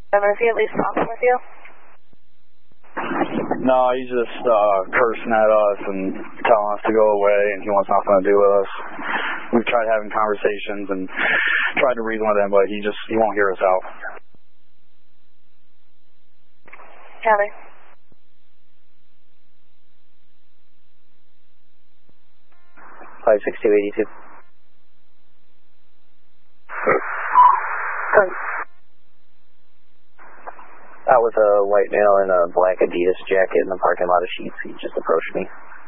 Is he at least talking with you? No, he's just cursing at us and telling us to go away, and he wants nothing to do with us. We've tried having conversations and tried to reason with him, but he won't hear us out. Copy. Five 6282. That was a white male in a black Adidas jacket in the parking lot of Sheetz. He just approached me.